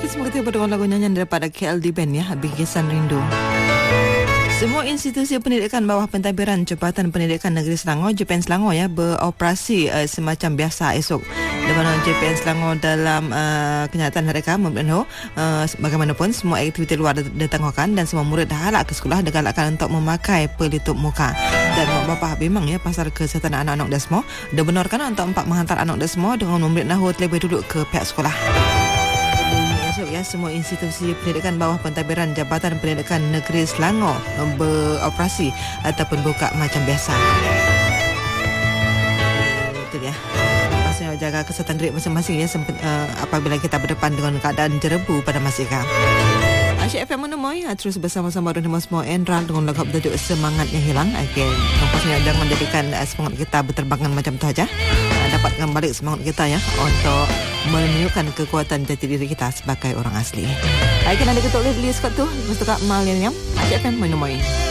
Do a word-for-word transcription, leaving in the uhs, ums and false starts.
Okey, semua kita berdengar lagu nyanyian daripada K L D Band ya, Bingkisan Rindu. Semua institusi pendidikan bawah pentadbiran Jabatan Pendidikan Negeri Selangor J P N Selangor ya beroperasi uh, semacam biasa esok. Di mana J P N Selangor dalam uh, kenyataan mereka memberitahu uh, bagaimanapun semua aktiviti luar ditangguhkan dan semua murid dah halak ke sekolah digalakkan untuk memakai pelitup muka. Dan mak bapak bimbang ya pasal kesihatan anak-anak desmo dibenarkan untuk empat menghantar anak desmo dengan memberitahu terlebih dulu ke pihak sekolah. Ya, semua institusi pendidikan bawah pentadbiran Jabatan Pendidikan Negeri Selangor beroperasi ataupun buka macam biasa. Itu dia. Pastinya jaga kesihatan diri masing-masing ya sempat, uh, apabila kita berdepan dengan keadaan jerebu pada masa ini. Asyik F M menemui terus bersama-sama dengan semua Endral dengan lagu bertajuk Semangat Yang Hilang. Okay. Pastinya jangan menjadikan uh, semangat kita berterbangan macam tu saja. Uh, dapatkan balik semangat kita ya untuk menunjukkan kekuatan jati diri kita sebagai orang asli. Baik, kita ada ketuk oleh beli sekot tu. Lepas tu Kak Mal yang nyam. Asyik F M menemui.